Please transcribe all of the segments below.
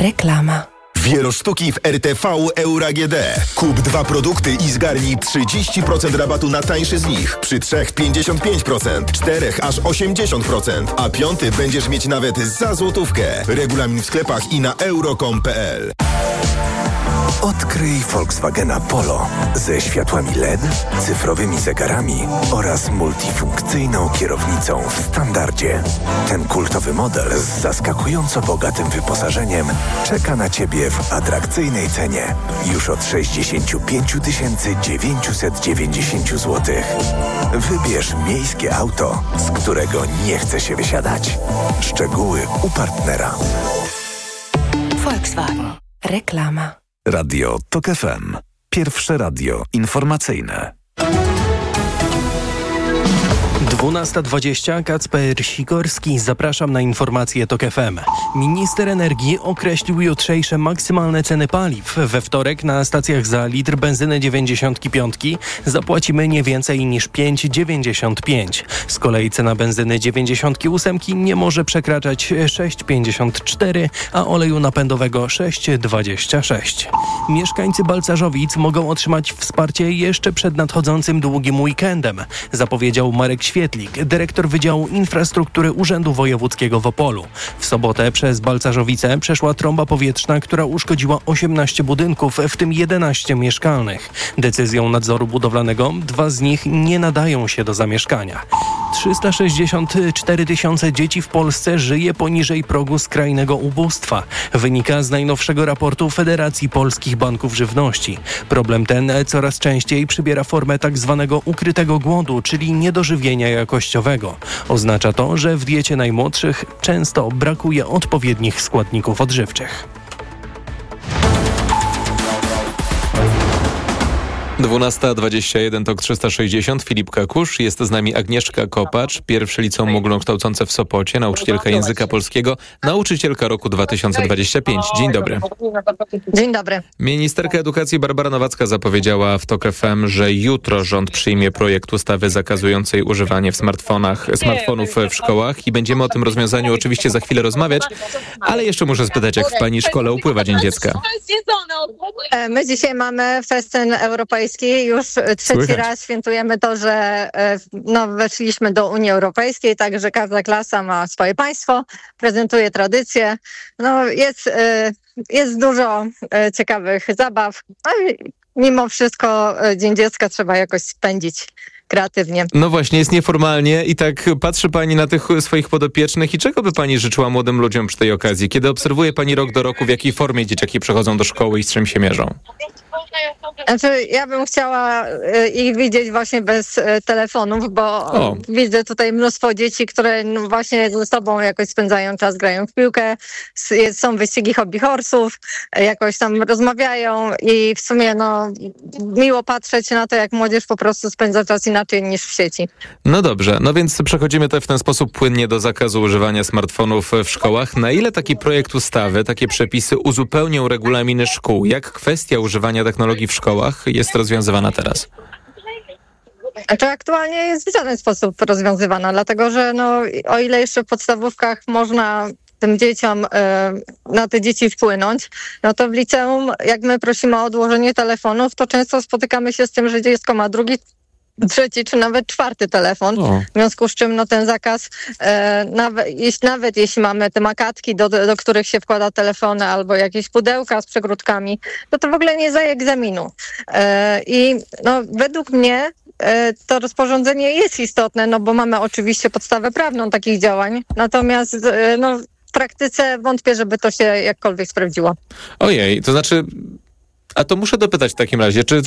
Reklama. Wielosztuki w RTV Euro AGD. Kup 2 produkty i zgarnij 30% rabatu na tańszy z nich. Przy 3 55%, 4 aż 80%, a 5 będziesz mieć nawet za złotówkę. Regulamin w sklepach i na euro.com.pl. Odkryj Volkswagena Polo ze światłami LED, cyfrowymi zegarami oraz multifunkcyjną kierownicą w standardzie. Ten kultowy model z zaskakująco bogatym wyposażeniem czeka na Ciebie w atrakcyjnej cenie już od 65 990 zł. Wybierz miejskie auto, z którego nie chce się wysiadać. Szczegóły u partnera. Volkswagen. Reklama. Radio TOK FM. Pierwsze radio informacyjne. 12:20. Kacper Sikorski. Zapraszam na informacje TOK FM. Minister energii określił jutrzejsze maksymalne ceny paliw. We wtorek na stacjach za litr benzyny 95 zapłacimy nie więcej niż 5,95. Z kolei cena benzyny 98 nie może przekraczać 6,54, a oleju napędowego 6,26. Mieszkańcy Balcarzowic mogą otrzymać wsparcie jeszcze przed nadchodzącym długim weekendem, zapowiedział Marek Świetlik, dyrektor Wydziału Infrastruktury Urzędu Wojewódzkiego w Opolu. W sobotę przez Balcarzowice przeszła trąba powietrzna, która uszkodziła 18 budynków, w tym 11 mieszkalnych. Decyzją nadzoru budowlanego 2 z nich nie nadają się do zamieszkania. 364 tysiące dzieci w Polsce żyje poniżej progu skrajnego ubóstwa. Wynika z najnowszego raportu Federacji Polskich Banków Żywności. Problem ten coraz częściej przybiera formę tak zwanego ukrytego głodu, czyli niedożywienia jakościowego. Oznacza to, że w diecie najmłodszych często brakuje odpowiednich składników odżywczych. 12:21, TOK 360. Filip Kakusz. Jest z nami Agnieszka Kopacz, pierwsze liceum ogólnokształcące w Sopocie, nauczycielka języka polskiego, nauczycielka roku 2025. Dzień dobry. Dzień dobry. Ministerka edukacji Barbara Nowacka zapowiedziała w TOK FM, że jutro rząd przyjmie projekt ustawy zakazującej używania smartfonów w szkołach i będziemy o tym rozwiązaniu oczywiście za chwilę rozmawiać, ale jeszcze muszę spytać, jak w pani szkole upływa Dzień Dziecka? My dzisiaj mamy festyn europejski. Już trzeci raz świętujemy to, że weszliśmy do Unii Europejskiej, także każda klasa ma swoje państwo, prezentuje tradycje. Jest dużo ciekawych zabaw. Mimo wszystko Dzień Dziecka trzeba jakoś spędzić kreatywnie. No właśnie, jest nieformalnie i tak patrzy pani na tych swoich podopiecznych i czego by pani życzyła młodym ludziom przy tej okazji? Kiedy obserwuje pani rok do roku, w jakiej formie dzieciaki przychodzą do szkoły i z czym się mierzą? Znaczy, ja bym chciała ich widzieć właśnie bez telefonów, bo widzę tutaj mnóstwo dzieci, które właśnie ze sobą jakoś spędzają czas, grają w piłkę, są wyścigi hobby horse'ów, jakoś tam rozmawiają i w sumie miło patrzeć na to, jak młodzież po prostu spędza czas inaczej niż w sieci. No dobrze, więc przechodzimy w ten sposób płynnie do zakazu używania smartfonów w szkołach. Na ile taki projekt ustawy, takie przepisy uzupełnią regulaminy szkół? Jak kwestia używania technologii w szkołach jest rozwiązywana teraz? To aktualnie jest w żaden sposób rozwiązywana, dlatego że o ile jeszcze w podstawówkach można tym dzieciom, na te dzieci wpłynąć, to w liceum, jak my prosimy o odłożenie telefonów, to często spotykamy się z tym, że dziecko ma drugi, trzeci czy nawet czwarty telefon, w związku z czym ten zakaz, nawet jeśli mamy te makatki, do których się wkłada telefony albo jakieś pudełka z przegródkami, to w ogóle nie zdaje egzaminu. I według mnie to rozporządzenie jest istotne, bo mamy oczywiście podstawę prawną takich działań, natomiast w praktyce wątpię, żeby to się jakkolwiek sprawdziło. Ojej, to znaczy... A to muszę dopytać w takim razie, czy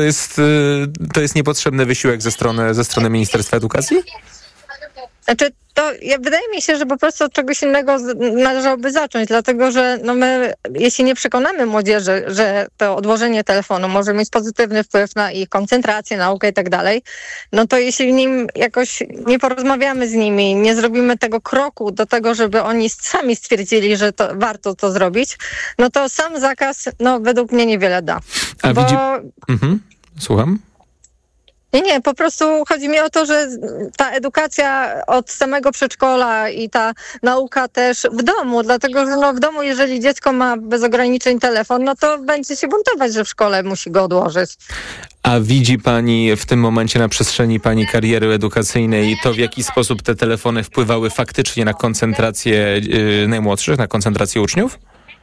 to jest niepotrzebny wysiłek ze strony Ministerstwa Edukacji? Znaczy, wydaje mi się, że po prostu od czegoś innego należałoby zacząć, dlatego że my, jeśli nie przekonamy młodzieży, że to odłożenie telefonu może mieć pozytywny wpływ na ich koncentrację, naukę i tak dalej, to jeśli nim jakoś nie porozmawiamy z nimi, nie zrobimy tego kroku do tego, żeby oni sami stwierdzili, że warto to zrobić, to sam zakaz według mnie niewiele da. Słucham? Nie, po prostu chodzi mi o to, że ta edukacja od samego przedszkola i ta nauka też w domu, dlatego że w domu, jeżeli dziecko ma bez ograniczeń telefon, no to będzie się buntować, że w szkole musi go odłożyć. A widzi pani w tym momencie na przestrzeni pani kariery edukacyjnej to, w jaki sposób te telefony wpływały faktycznie na koncentrację najmłodszych, na koncentrację uczniów?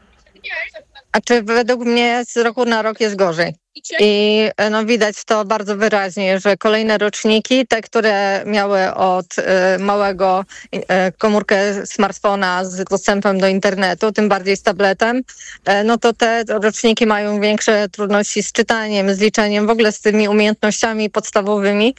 A czy według mnie z roku na rok jest gorzej? I widać to bardzo wyraźnie, że kolejne roczniki, te, które miały od małego komórkę smartfona z dostępem do internetu, tym bardziej z tabletem, no to te roczniki mają większe trudności z czytaniem, z liczeniem, w ogóle z tymi umiejętnościami podstawowymi.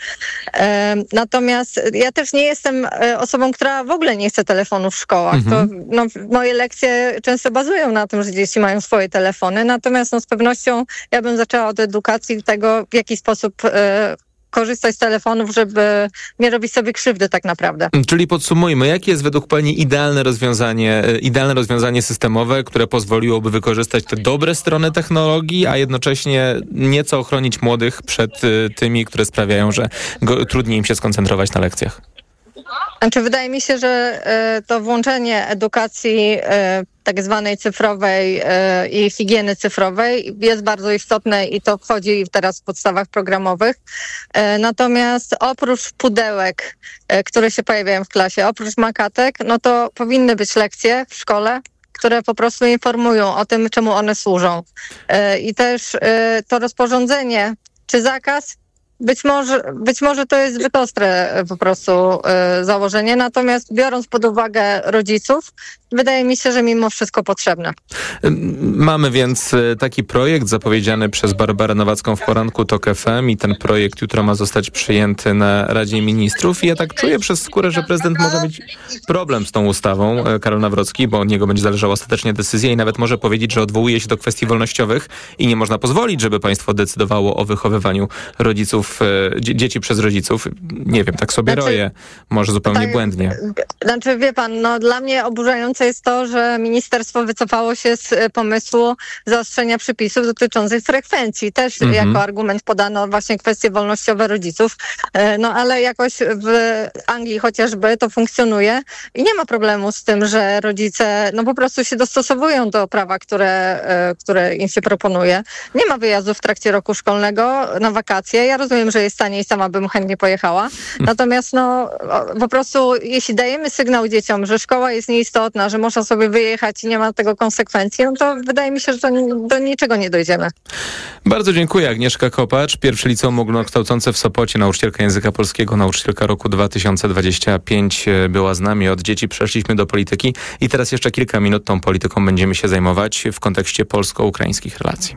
Natomiast ja też nie jestem osobą, która w ogóle nie chce telefonu w szkołach. To, moje lekcje często bazują na tym, że dzieci mają swoje telefony, natomiast z pewnością ja bym zaczęła od edukacji tego, w jaki sposób korzystać z telefonów, żeby nie robić sobie krzywdy tak naprawdę. Czyli podsumujmy, jakie jest według pani idealne rozwiązanie systemowe, które pozwoliłoby wykorzystać te dobre strony technologii, a jednocześnie nieco ochronić młodych przed tymi, które sprawiają, że trudniej im się skoncentrować na lekcjach? Znaczy, wydaje mi się, że to włączenie edukacji tak zwanej cyfrowej i higieny cyfrowej jest bardzo istotne i to wchodzi teraz w podstawach programowych. Natomiast oprócz pudełek, które się pojawiają w klasie, oprócz makatek, no to powinny być lekcje w szkole, które po prostu informują o tym, czemu one służą. I też to rozporządzenie, czy zakaz, być może to jest zbyt ostre po prostu założenie, natomiast biorąc pod uwagę rodziców, wydaje mi się, że mimo wszystko potrzebne. Mamy więc taki projekt zapowiedziany przez Barbarę Nowacką w poranku TOK FM i ten projekt jutro ma zostać przyjęty na Radzie Ministrów i ja tak czuję przez skórę, że prezydent może mieć problem z tą ustawą, Karol Nawrocki, bo od niego będzie zależała ostatecznie decyzja i nawet może powiedzieć, że odwołuje się do kwestii wolnościowych i nie można pozwolić, żeby państwo decydowało o wychowywaniu rodziców, dzieci przez rodziców. Nie wiem, tak sobie roję, może zupełnie błędnie. Znaczy, wie pan, dla mnie oburzające jest to, że ministerstwo wycofało się z pomysłu zaostrzenia przepisów dotyczących frekwencji. Też jako argument podano właśnie kwestie wolnościowe rodziców, ale jakoś w Anglii chociażby to funkcjonuje i nie ma problemu z tym, że rodzice po prostu się dostosowują do prawa, które im się proponuje. Nie ma wyjazdów w trakcie roku szkolnego na wakacje. Ja rozumiem, że jest taniej, sama bym chętnie pojechała. Natomiast po prostu jeśli dajemy sygnał dzieciom, że szkoła jest nieistotna, że można sobie wyjechać i nie ma tego konsekwencji, to wydaje mi się, że do niczego nie dojdziemy. Bardzo dziękuję. Agnieszka Kopacz, pierwsze liceum ogólnokształcące w Sopocie, nauczycielka języka polskiego, nauczycielka roku 2025 była z nami. Od dzieci przeszliśmy do polityki i teraz jeszcze kilka minut tą polityką będziemy się zajmować w kontekście polsko-ukraińskich relacji.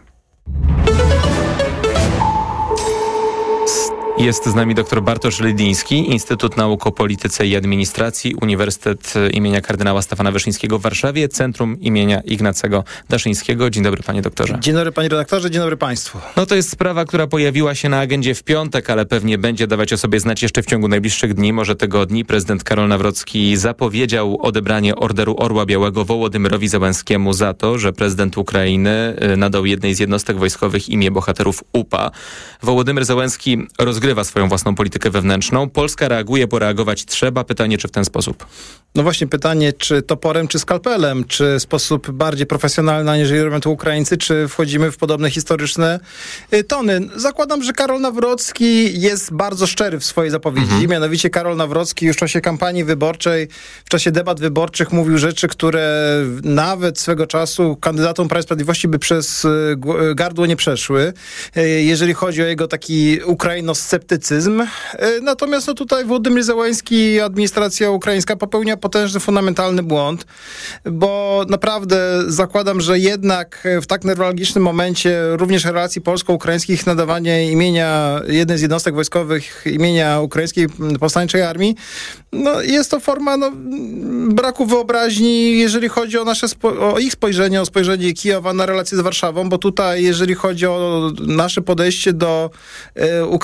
Jest z nami dr Bartosz Rydiński, Instytut Nauk o Polityce i Administracji, Uniwersytet imienia kardynała Stefana Wyszyńskiego w Warszawie, Centrum imienia Ignacego Daszyńskiego. Dzień dobry, panie doktorze. Dzień dobry, panie redaktorze, dzień dobry państwu. To jest sprawa, która pojawiła się na agendzie w piątek, ale pewnie będzie dawać o sobie znać jeszcze w ciągu najbliższych dni, może tygodni. Prezydent Karol Nawrocki zapowiedział odebranie Orderu Orła Białego Wołodymyrowi Zełenskiemu za to, że prezydent Ukrainy nadał jednej z jednostek wojskowych imię bohaterów UPA. Wołodymyr Zełenski rozgrywa swoją własną politykę wewnętrzną. Polska reaguje, bo reagować trzeba. Pytanie, czy w ten sposób? No właśnie pytanie, czy toporem, czy skalpelem, czy w sposób bardziej profesjonalny, aniżeli robią to Ukraińcy, czy wchodzimy w podobne historyczne tony. Zakładam, że Karol Nawrocki jest bardzo szczery w swojej zapowiedzi. Mianowicie Karol Nawrocki już w czasie kampanii wyborczej, w czasie debat wyborczych mówił rzeczy, które nawet swego czasu kandydatom Prawa i Sprawiedliwości by przez gardło nie przeszły, jeżeli chodzi o jego taki ukrainosceptycyzm. Natomiast tutaj Wołodymyr Zełenski i administracja ukraińska popełnia potężny, fundamentalny błąd, bo naprawdę zakładam, że jednak w tak newralgicznym momencie również relacji polsko-ukraińskich nadawanie imienia jednej z jednostek wojskowych, imienia Ukraińskiej Powstańczej Armii, jest to forma braku wyobraźni, jeżeli chodzi o ich spojrzenie, o spojrzenie Kijowa na relacje z Warszawą, bo tutaj, jeżeli chodzi o nasze podejście do ukraińskich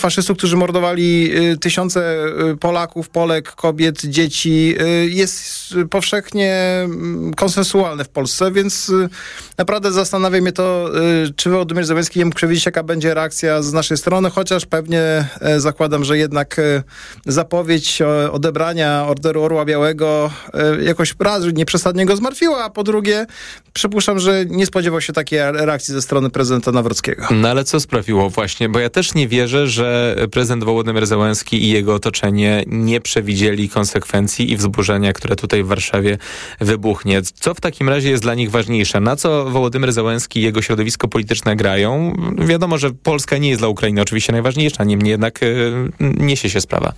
faszystów, którzy mordowali tysiące Polaków, Polek, kobiet, dzieci, jest powszechnie konsensualne w Polsce, więc naprawdę zastanawia mnie to, czy Wołodymyr Zełenski nie mógł przewidzieć, jaka będzie reakcja z naszej strony, chociaż pewnie zakładam, że jednak zapowiedź odebrania Orderu Orła Białego jakoś raz nieprzesadnie go zmartwiła, a po drugie przypuszczam, że nie spodziewał się takiej reakcji ze strony prezydenta Nawrockiego. No ale co sprawiło właśnie? Bo ja też nie wierzę, że prezydent Wołodymyr Zełenski i jego otoczenie nie przewidzieli konsekwencji i wzburzenia, które tutaj w Warszawie wybuchnie. Co w takim razie jest dla nich ważniejsze? Na co Wołodymyr Zełenski i jego środowisko polityczne grają? Wiadomo, że Polska nie jest dla Ukrainy oczywiście najważniejsza, niemniej jednak niesie się sprawa.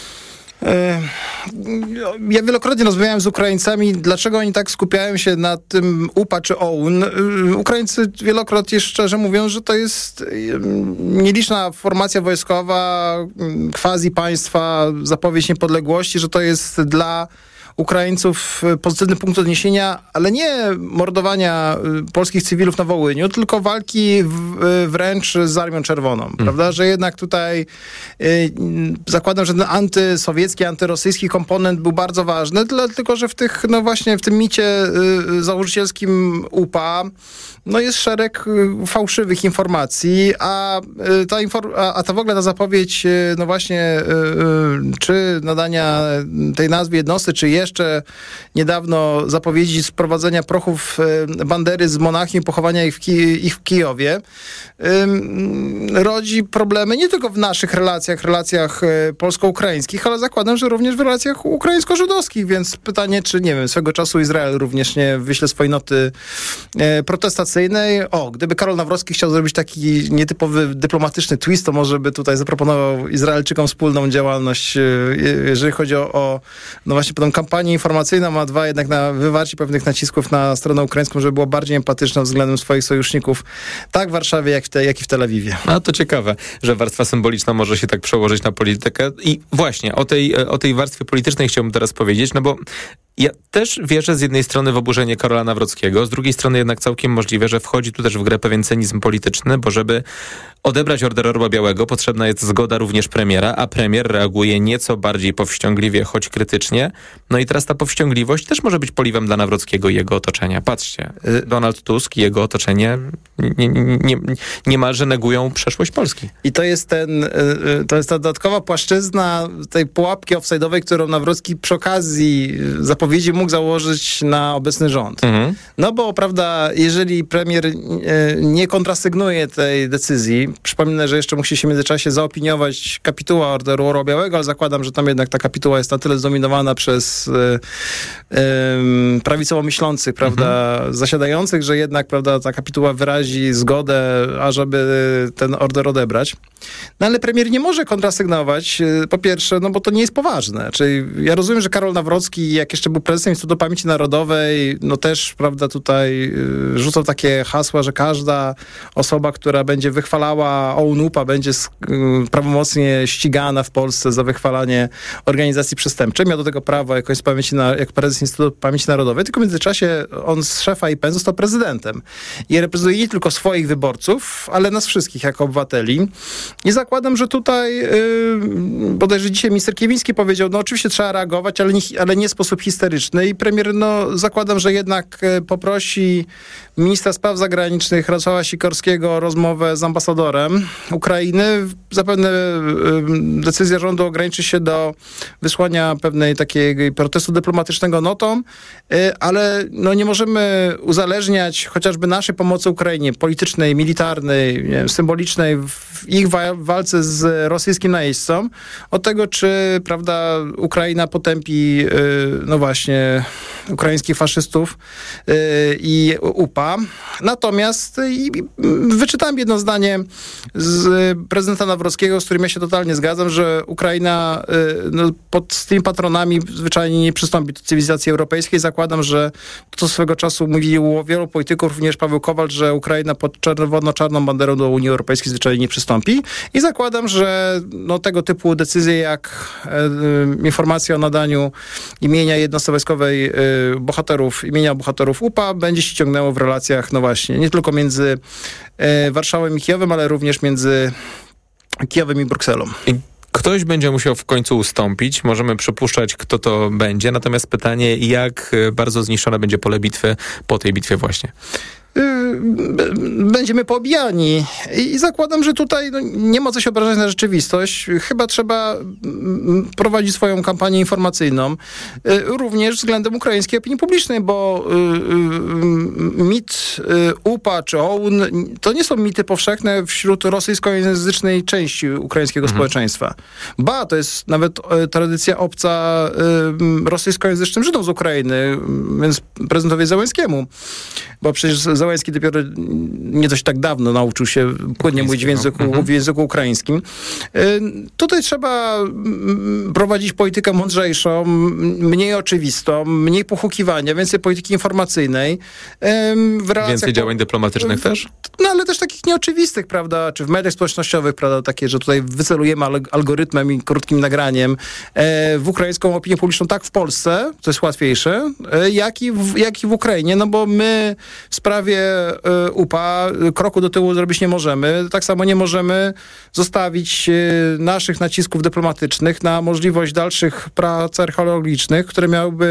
Ja wielokrotnie rozmawiałem z Ukraińcami, dlaczego oni tak skupiają się na tym UPA czy OUN. Ukraińcy wielokrotnie szczerze mówią, że to jest nieliczna formacja wojskowa, quasi państwa, zapowiedź niepodległości, że to jest dla Ukraińców pozytywny punkt odniesienia, ale nie mordowania polskich cywilów na Wołyniu, tylko walki wręcz z Armią Czerwoną, prawda? Że jednak tutaj zakładam, że ten antysowiecki, antyrosyjski komponent był bardzo ważny, tylko że w tym micie założycielskim UPA jest szereg fałszywych informacji, a w ogóle ta zapowiedź, czy nadania tej nazwy jednostce, czy jeszcze niedawno zapowiedzi sprowadzenia prochów Bandery z Monachium i pochowania ich w Kijowie, rodzi problemy nie tylko w naszych relacjach polsko-ukraińskich, ale zakładam, że również w relacjach ukraińsko-żydowskich, więc pytanie, czy swego czasu Izrael również nie wyśle swojej noty protestacyjnej. Gdyby Karol Nawrocki chciał zrobić taki nietypowy dyplomatyczny twist, to może by tutaj zaproponował Izraelczykom wspólną działalność, jeżeli chodzi o tę kampanię informacyjną, a dwa jednak na wywarcie pewnych nacisków na stronę ukraińską, żeby było bardziej empatyczna względem swoich sojuszników, tak w Warszawie, jak i w Tel Awiwie. A to ciekawe, że warstwa symboliczna może się tak przełożyć na politykę. I właśnie o tej warstwie politycznej chciałbym teraz powiedzieć, bo ja też wierzę z jednej strony w oburzenie Karola Nawrockiego, z drugiej strony jednak całkiem możliwe, że wchodzi tu też w grę pewien cynizm polityczny, bo żeby odebrać Order Orła Białego, potrzebna jest zgoda również premiera, a premier reaguje nieco bardziej powściągliwie, choć krytycznie. No i teraz ta powściągliwość też może być poliwem dla Nawrockiego i jego otoczenia. Patrzcie, Donald Tusk i jego otoczenie niemalże negują przeszłość Polski. I to jest ta dodatkowa płaszczyzna tej pułapki offside'owej, którą Nawrocki przy okazji zapowiedzi mógł założyć na obecny rząd. Bo prawda, jeżeli premier nie kontrasygnuje tej decyzji, przypominę, że jeszcze musi się w międzyczasie zaopiniować kapituła Orderu Orła Białego, ale zakładam, że tam jednak ta kapituła jest na tyle zdominowana przez prawicowo myślących, prawda, zasiadających, że jednak, prawda, ta kapituła wyrazi zgodę, ażeby ten order odebrać. Ale premier nie może kontrasygnować, po pierwsze, bo to nie jest poważne. Czyli ja rozumiem, że Karol Nawrocki, jak jeszcze był prezesem Instytutu Pamięci Narodowej, też, prawda, tutaj rzucał takie hasła, że każda osoba, która będzie wychwalała OUN-UPA, będzie prawomocnie ścigana w Polsce za wychwalanie organizacji przestępczej. Miał do tego prawo jako prezes Instytutu Pamięci Narodowej, tylko w międzyczasie on z szefa IPN został prezydentem. I reprezentuje nie tylko swoich wyborców, ale nas wszystkich jako obywateli. I zakładam, że tutaj bodajże dzisiaj minister Kiewiński powiedział, oczywiście trzeba reagować, ale nie w sposób histeryczny. I premier, zakładam, że jednak poprosi ministra spraw zagranicznych Radosława Sikorskiego o rozmowę z ambasadorem Ukrainy. Zapewne decyzja rządu ograniczy się do wysłania pewnej takiego protestu dyplomatycznego notą, ale nie możemy uzależniać chociażby naszej pomocy Ukrainie, politycznej, militarnej, symbolicznej w ich walce z rosyjskim najeźdźcą, od tego, czy, prawda, Ukraina potępi, ukraińskich faszystów i UPA. Natomiast wyczytałem jedno zdanie z prezydenta Nawrockiego, z którym ja się totalnie zgadzam, że Ukraina pod tymi patronami zwyczajnie nie przystąpi do cywilizacji europejskiej. Zakładam, że to swego czasu mówiło wielu polityków, również Paweł Kowal, że Ukraina pod czerwono-czarną banderą do Unii Europejskiej zwyczajnie nie przystąpi. I zakładam, że tego typu decyzje jak informacja o nadaniu imienia jednostce wojskowej imienia bohaterów UPA będzie się ciągnęło w relacjach, nie tylko między Warszawą i Kijowem, ale również między Kijowem i Brukselą. Ktoś będzie musiał w końcu ustąpić. Możemy przypuszczać, kto to będzie. Natomiast pytanie, jak bardzo zniszczone będzie pole bitwy po tej bitwie właśnie? Będziemy poobijani i zakładam, że tutaj nie ma co się obrażać na rzeczywistość. Chyba trzeba prowadzić swoją kampanię informacyjną, również względem ukraińskiej opinii publicznej, bo mit UPA czy OUN to nie są mity powszechne wśród rosyjskojęzycznej części ukraińskiego społeczeństwa. Ba, to jest nawet tradycja obca rosyjskojęzycznym Żydom z Ukrainy, więc prezydentowi Zełenskiemu, bo przecież Zełenski dopiero nie dość tak dawno nauczył się płynnie mówić w języku ukraińskim. Tutaj trzeba prowadzić politykę mądrzejszą, mniej oczywistą, mniej pochukiwania, więcej polityki informacyjnej. Więcej działań dyplomatycznych też? No ale też takich nieoczywistych, prawda, czy w mediach społecznościowych, prawda, takie, że tutaj wycelujemy algorytmem i krótkim nagraniem w ukraińską opinię publiczną, tak w Polsce, to jest łatwiejsze, jak i w Ukrainie, no bo my w sprawie UPA kroku do tyłu zrobić nie możemy. Tak samo nie możemy zostawić naszych nacisków dyplomatycznych na możliwość dalszych prac archeologicznych, które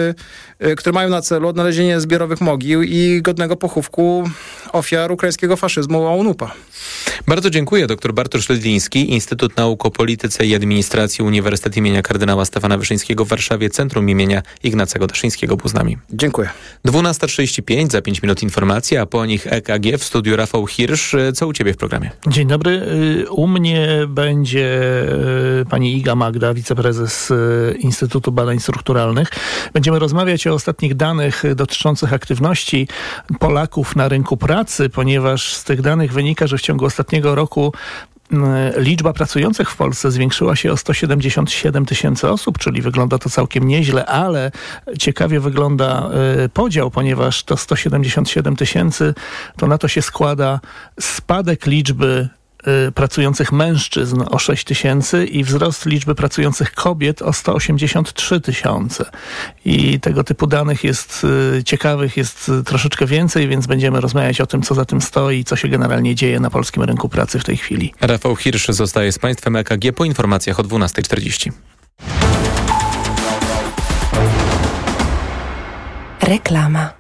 mają na celu odnalezienie zbiorowych mogił i godnego pochówku ofiar ukraińskiego faszyzmu OUN-UPA. Bardzo dziękuję. Dr Bartosz Ledliński, Instytut Nauk o Polityce i Administracji, Uniwersytet imienia kardynała Stefana Wyszyńskiego w Warszawie, Centrum imienia Ignacego Daszyńskiego był z nami. Dziękuję. 12:35, za 5 minut informacji, a po nich EKG, w studiu Rafał Hirsch. Co u ciebie w programie? Dzień dobry. U mnie będzie pani Iga Magda, wiceprezes Instytutu Badań Strukturalnych. Będziemy rozmawiać o ostatnich danych dotyczących aktywności Polaków na rynku pracy, ponieważ z tych danych wynika, że w ciągu ostatniego roku liczba pracujących w Polsce zwiększyła się o 177 tysięcy osób, czyli wygląda to całkiem nieźle, ale ciekawie wygląda podział, ponieważ to 177 tysięcy, to na to się składa spadek liczby pracujących mężczyzn o 6 tysięcy i wzrost liczby pracujących kobiet o 183 tysiące. I tego typu danych jest ciekawych, jest troszeczkę więcej, więc będziemy rozmawiać o tym, co za tym stoi i co się generalnie dzieje na polskim rynku pracy w tej chwili. Rafał Hirsch zostaje z Państwem. EKG po informacjach o 12:40. Reklama.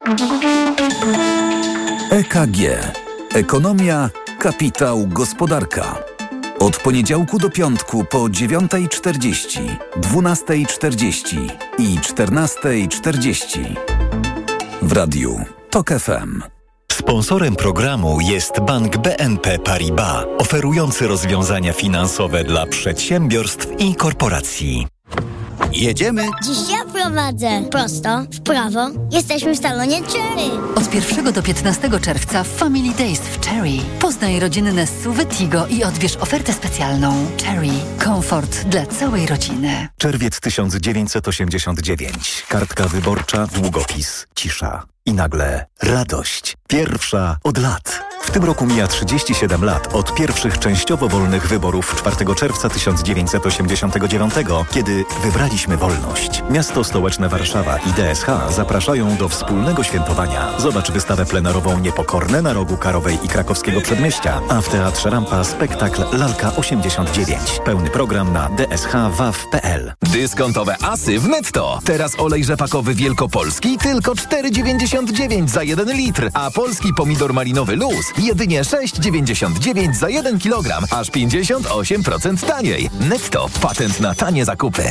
EKG. Ekonomia, kapitał, gospodarka. Od poniedziałku do piątku po 9:40, 12:40 i 14:40. W radiu TOK FM. Sponsorem programu jest Bank BNP Paribas, oferujący rozwiązania finansowe dla przedsiębiorstw i korporacji. Jedziemy? Dziś ja prowadzę. Prosto, w prawo. Jesteśmy w salonie Cherry. Od 1 do 15 czerwca w Family Days w Cherry. Poznaj rodzinne SUV Tigo i odbierz ofertę specjalną. Cherry. Komfort dla całej rodziny. Czerwiec 1989. Kartka wyborcza, długopis, cisza. I nagle radość. Pierwsza od lat. W tym roku mija 37 lat od pierwszych częściowo wolnych wyborów 4 czerwca 1989, kiedy wybraliśmy wolność. Miasto stołeczne Warszawa i DSH zapraszają do wspólnego świętowania. Zobacz wystawę plenarową Niepokorne na rogu Karowej i Krakowskiego Przedmieścia, a w Teatrze Rampa spektakl Lalka 89. Pełny program na dshwaw.pl. Dyskontowe asy w Netto. Teraz olej rzepakowy wielkopolski tylko 4,99 za 1 litr, a polski pomidor malinowy Luz jedynie 6,99 za 1 kilogram, aż 58% taniej. Netto. Patent na tanie zakupy.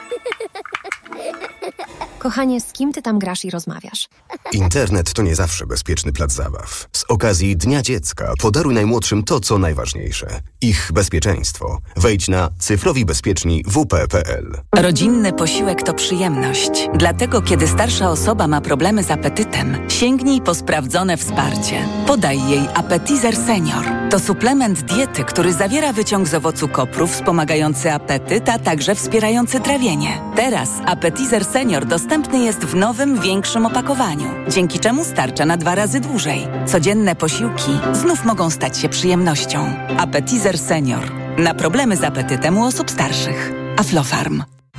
Kochanie, z kim ty tam grasz i rozmawiasz? Internet to nie zawsze bezpieczny plac zabaw. Z okazji Dnia Dziecka podaruj najmłodszym to, co najważniejsze. Ich bezpieczeństwo. Wejdź na cyfrowibezpieczni.wp.pl. Rodzinny posiłek to przyjemność. Dlatego, kiedy starsza osoba ma problemy z apetytem, sięgnij po sprawdzone wsparcie. Podaj jej Appetizer Senior. To suplement diety, który zawiera wyciąg z owocu kopru wspomagający apetyt, a także wspierający trawienie. Teraz Appetizer Senior dostępny jest w nowym, większym opakowaniu, dzięki czemu starcza na 2 razy dłużej. Codzienne posiłki znów mogą stać się przyjemnością. Appetizer Senior. Na problemy z apetytem u osób starszych. Aflofarm.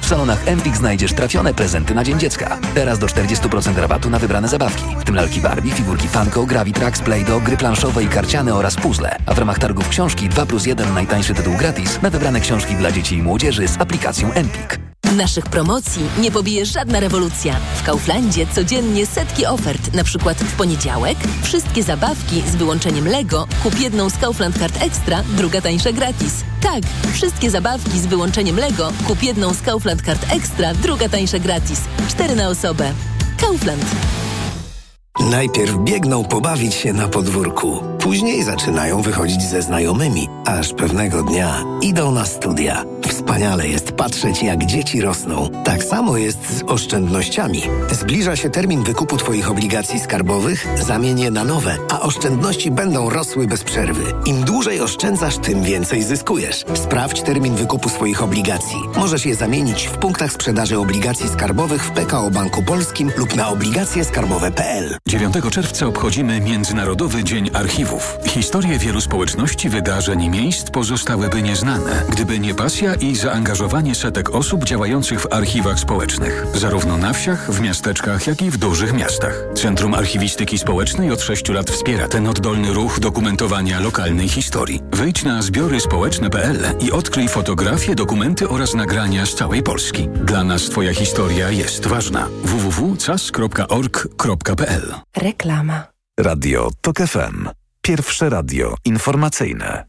salonach Empik znajdziesz trafione prezenty na Dzień Dziecka. Teraz do 40% rabatu na wybrane zabawki, w tym lalki Barbie, figurki Funko, Gravitrax, Play-Doh, gry planszowe i karciane oraz puzzle. A w ramach targów książki 2+1 najtańszy tytuł gratis na wybrane książki dla dzieci i młodzieży z aplikacją Empik. Naszych promocji nie pobije żadna rewolucja. W Kauflandzie codziennie setki ofert. Na przykład w poniedziałek wszystkie zabawki z wyłączeniem Lego kup jedną z Kaufland Card Extra, druga tańsza gratis. Tak, wszystkie zabawki z wyłączeniem Lego kup jedną z Kaufland Card Extra, druga tańsza gratis. 4 na osobę. Kaufland. Najpierw biegną pobawić się na podwórku. Później zaczynają wychodzić ze znajomymi, aż pewnego dnia idą na studia. Wspaniale jest patrzeć, jak dzieci rosną. Tak samo jest z oszczędnościami. Zbliża się termin wykupu Twoich obligacji skarbowych, zamień je na nowe, a oszczędności będą rosły bez przerwy. Im dłużej oszczędzasz, tym więcej zyskujesz. Sprawdź termin wykupu swoich obligacji. Możesz je zamienić w punktach sprzedaży obligacji skarbowych w PKO Banku Polskim lub na obligacjeskarbowe.pl. 9 czerwca obchodzimy Międzynarodowy Dzień Archiwów. Historie wielu społeczności, wydarzeń i miejsc pozostałyby nieznane, gdyby nie pasja i zaangażowanie setek osób działających w archiwach społecznych. Zarówno na wsiach, w miasteczkach, jak i w dużych miastach. Centrum Archiwistyki Społecznej od 6 lat wspiera ten oddolny ruch dokumentowania lokalnej historii. Wejdź na zbioryspołeczne.pl i odkryj fotografie, dokumenty oraz nagrania z całej Polski. Dla nas Twoja historia jest ważna. www.cas.org.pl. Reklama. Radio TOK FM. Pierwsze radio informacyjne.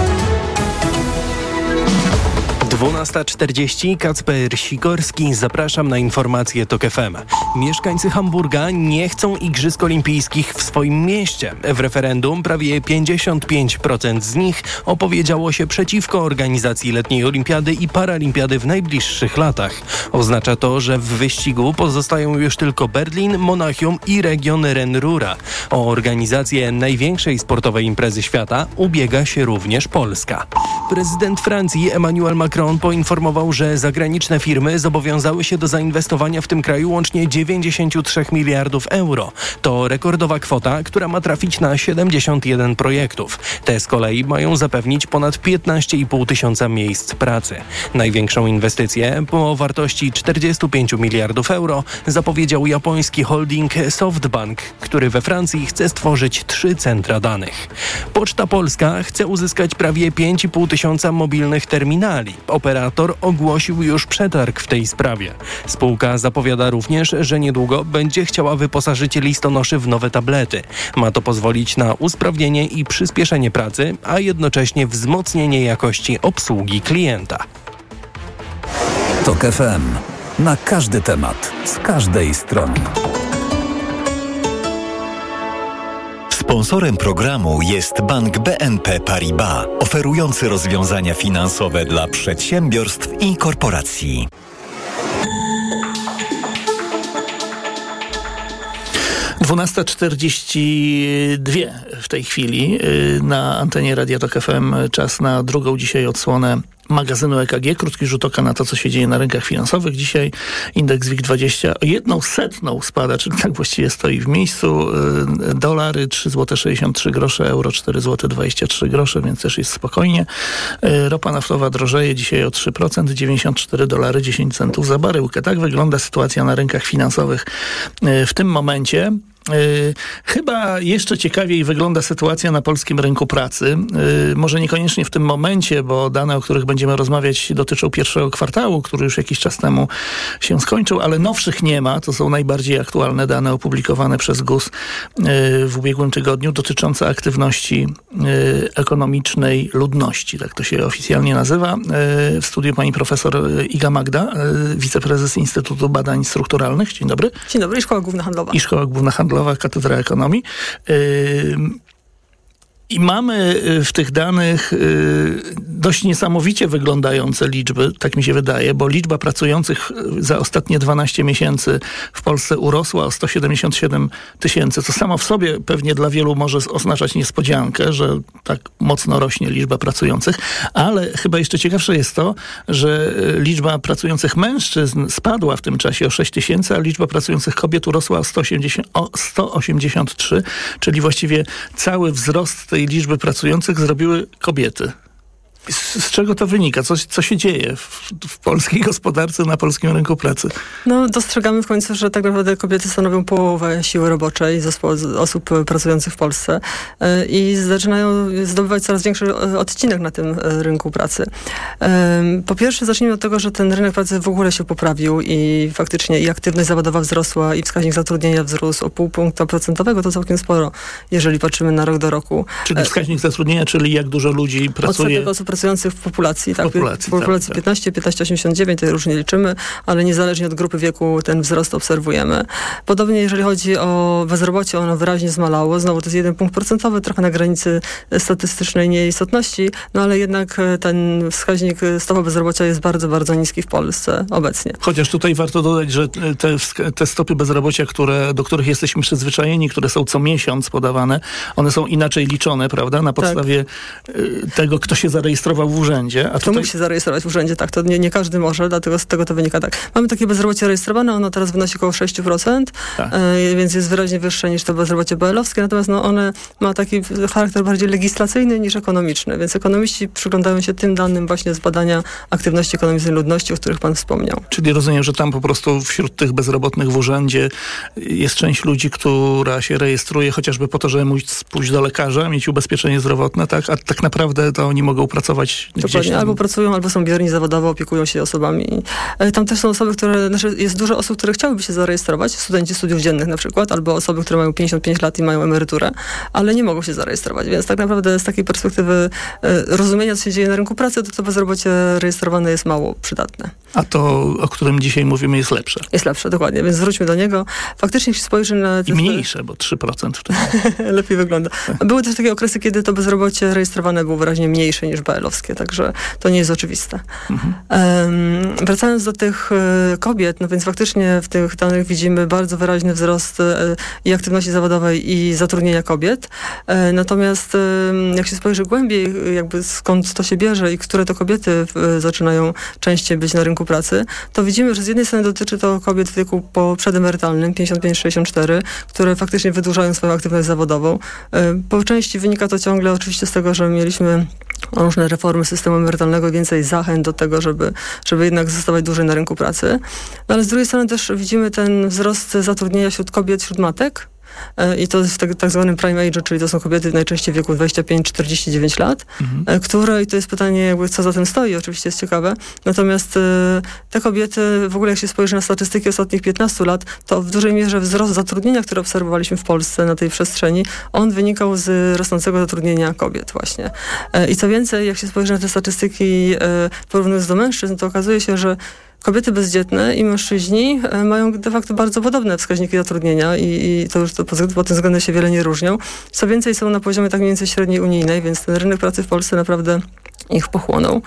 12:40, Kacper Sikorski, zapraszam na informacje TOK FM. Mieszkańcy Hamburga nie chcą Igrzysk Olimpijskich w swoim mieście. W referendum prawie 55% z nich opowiedziało się przeciwko organizacji letniej olimpiady i paralimpiady w najbliższych latach. Oznacza to, że w wyścigu pozostają już tylko Berlin, Monachium i region Ren-Rura. O organizację największej sportowej imprezy świata ubiega się również Polska. Prezydent Francji Emmanuel Macron poinformował, że zagraniczne firmy zobowiązały się do zainwestowania w tym kraju łącznie 93 miliardów euro. To rekordowa kwota, która ma trafić na 71 projektów. Te z kolei mają zapewnić ponad 15,5 tysiąca miejsc pracy. Największą inwestycję o wartości 45 miliardów euro zapowiedział japoński holding SoftBank, który we Francji chce stworzyć 3 centra danych. Poczta Polska chce uzyskać prawie 5,5 tysiąca mobilnych terminali. Operator ogłosił już przetarg w tej sprawie. Spółka zapowiada również, że niedługo będzie chciała wyposażyć listonoszy w nowe tablety. Ma to pozwolić na usprawnienie i przyspieszenie pracy, a jednocześnie wzmocnienie jakości obsługi klienta. TOK FM. Na każdy temat, z każdej strony. Sponsorem programu jest Bank BNP Paribas, oferujący rozwiązania finansowe dla przedsiębiorstw i korporacji. Dwunasta 42 w tej chwili na antenie Radia TOK FM. Czas na drugą dzisiaj odsłonę magazynu EKG. Krótki rzut oka na to, co się dzieje na rynkach finansowych. Dzisiaj indeks WIG20 o 1/100 spada, czyli tak właściwie stoi w miejscu. Dolary 3,63 zł, euro 4,23 zł, więc też jest spokojnie. Ropa naftowa drożeje dzisiaj o 3%, $94,10 za baryłkę. Tak wygląda sytuacja na rynkach finansowych w tym momencie. Chyba jeszcze ciekawiej wygląda sytuacja na polskim rynku pracy. Może niekoniecznie w tym momencie, bo dane, o których będziemy rozmawiać, dotyczą pierwszego kwartału, który już jakiś czas temu się skończył, ale nowszych nie ma. To są najbardziej aktualne dane opublikowane przez GUS w ubiegłym tygodniu, dotyczące aktywności ekonomicznej ludności. Tak to się oficjalnie nazywa. W studiu pani profesor Iga Magda, wiceprezes Instytutu Badań Strukturalnych. Dzień dobry. Dzień dobry. Szkoła Główna Handlowa. I Szkoła Główna Handlowa, Katedra Ekonomii. I mamy w tych danych dość niesamowicie wyglądające liczby, tak mi się wydaje, bo liczba pracujących za ostatnie 12 miesięcy w Polsce urosła o 177 tysięcy, co samo w sobie pewnie dla wielu może oznaczać niespodziankę, że tak mocno rośnie liczba pracujących, ale chyba jeszcze ciekawsze jest to, że liczba pracujących mężczyzn spadła w tym czasie o 6 tysięcy, a liczba pracujących kobiet urosła o 183, czyli właściwie cały wzrost tej liczby pracujących zrobiły kobiety. Z czego to wynika? Co się dzieje w polskiej gospodarce, na polskim rynku pracy? No, dostrzegamy w końcu, że tak naprawdę kobiety stanowią połowę siły roboczej osób pracujących w Polsce i zaczynają zdobywać coraz większy odcinek na tym rynku pracy. Po pierwsze, zacznijmy od tego, że ten rynek pracy w ogóle się poprawił i faktycznie i aktywność zawodowa wzrosła i wskaźnik zatrudnienia wzrósł o 0,5 punktu procentowego, to całkiem sporo, jeżeli patrzymy na rok do roku. Czyli wskaźnik zatrudnienia, czyli jak dużo ludzi pracuje? Odsetek osób pracujących w populacji. Tak, w populacji tak. 15-89, to różnie liczymy, ale niezależnie od grupy wieku ten wzrost obserwujemy. Podobnie jeżeli chodzi o bezrobocie, ono wyraźnie zmalało. Znowu to jest 1 punkt procentowy, trochę na granicy statystycznej nieistotności, no ale jednak ten wskaźnik, stopa bezrobocia jest bardzo, bardzo niski w Polsce obecnie. Chociaż tutaj warto dodać, że te stopy bezrobocia, do których jesteśmy przyzwyczajeni, które są co miesiąc podawane, one są inaczej liczone, prawda? Na podstawie tego, kto się zarejestrował w urzędzie. Kto musi się zarejestrować w urzędzie, tak. To nie każdy może, dlatego z tego to wynika tak. Mamy takie bezrobocie rejestrowane, ono teraz wynosi około 6%, więc jest wyraźnie wyższe niż to bezrobocie BL-owskie, natomiast one ma taki charakter bardziej legislacyjny niż ekonomiczny, więc ekonomiści przyglądają się tym danym właśnie z badania aktywności ekonomicznej ludności, o których pan wspomniał. Czyli rozumiem, że tam po prostu wśród tych bezrobotnych w urzędzie jest część ludzi, która się rejestruje chociażby po to, żeby móc pójść do lekarza, mieć ubezpieczenie zdrowotne, tak? A tak naprawdę to oni mogą pracować dokładnie, albo pracują, albo są bierni zawodowo, opiekują się osobami. Tam też są osoby, jest dużo osób, które chciałyby się zarejestrować, studenci studiów dziennych na przykład, albo osoby, które mają 55 lat i mają emeryturę, ale nie mogą się zarejestrować, więc tak naprawdę z takiej perspektywy rozumienia, co się dzieje na rynku pracy, to bezrobocie rejestrowane jest mało przydatne. A to, o którym dzisiaj mówimy, jest lepsze. Jest lepsze, dokładnie, więc wróćmy do niego. Faktycznie, jeśli spojrzy na... I mniejsze, bo 3% wtedy. Lepiej wygląda. Były też takie okresy, kiedy to bezrobocie rejestrowane było wyraźnie mniejsze niż BL-owskie, także to nie jest oczywiste. Wracając do tych kobiet, no więc faktycznie w tych danych widzimy bardzo wyraźny wzrost i aktywności zawodowej i zatrudnienia kobiet. Natomiast jak się spojrzy głębiej, jakby skąd to się bierze i które to kobiety zaczynają częściej być na rynku pracy, to widzimy, że z jednej strony dotyczy to kobiet w wieku przedemerytalnym, 55-64, które faktycznie wydłużają swoją aktywność zawodową. Po części wynika to ciągle oczywiście z tego, że mieliśmy różne reformy systemu emerytalnego, więcej zachęt do tego, żeby jednak zostawać dłużej na rynku pracy. No ale z drugiej strony też widzimy ten wzrost zatrudnienia wśród kobiet, wśród matek. I to w tak zwanym prime age, czyli to są kobiety najczęściej w wieku 25-49 lat, które, i to jest pytanie jakby co za tym stoi, oczywiście jest ciekawe, natomiast te kobiety, w ogóle jak się spojrzy na statystyki ostatnich 15 lat, to w dużej mierze wzrost zatrudnienia, który obserwowaliśmy w Polsce na tej przestrzeni, on wynikał z rosnącego zatrudnienia kobiet właśnie. I co więcej, jak się spojrzy na te statystyki porównując do mężczyzn, to okazuje się, że kobiety bezdzietne i mężczyźni mają de facto bardzo podobne wskaźniki zatrudnienia i to już pod tym względem się wiele nie różnią. Co więcej, są na poziomie tak mniej więcej średniej unijnej, więc ten rynek pracy w Polsce naprawdę ich pochłonął.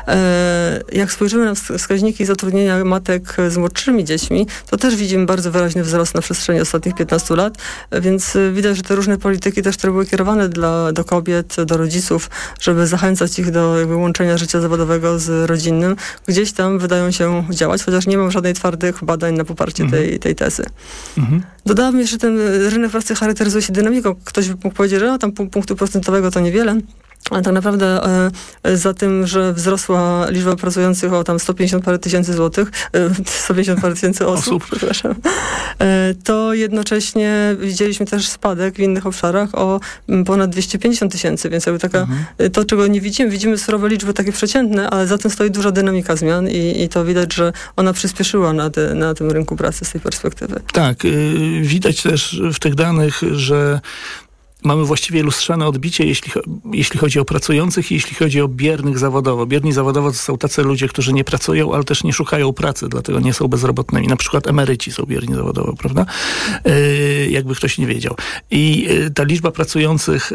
Jak spojrzymy na wskaźniki zatrudnienia matek z młodszymi dziećmi, to też widzimy bardzo wyraźny wzrost na przestrzeni ostatnich 15 lat, więc widać, że te różne polityki też, które były kierowane do kobiet, do rodziców, żeby zachęcać ich do jakby łączenia życia zawodowego z rodzinnym, gdzieś tam wydają się działać, chociaż nie mam żadnych twardych badań na poparcie tej tezy. Dodałabym jeszcze, że ten rynek pracy charakteryzuje się dynamiką. Ktoś by mógł powiedzieć, że tam punktu procentowego to niewiele, ale tak naprawdę za tym, że wzrosła liczba pracujących o tam 150 parę tysięcy złotych, 150 parę tysięcy osób, przepraszam, to jednocześnie widzieliśmy też spadek w innych obszarach o ponad 250 tysięcy, więc jakby taka, to czego nie widzimy surowe liczby takie przeciętne, ale za tym stoi duża dynamika zmian i to widać, że ona przyspieszyła na tym rynku pracy z tej perspektywy. Tak, widać też w tych danych, że mamy właściwie lustrzane odbicie, jeśli chodzi o pracujących i jeśli chodzi o biernych zawodowo. Bierni zawodowo to są tacy ludzie, którzy nie pracują, ale też nie szukają pracy, dlatego nie są bezrobotnymi. Na przykład emeryci są bierni zawodowo, prawda? Jakby ktoś nie wiedział. I ta liczba pracujących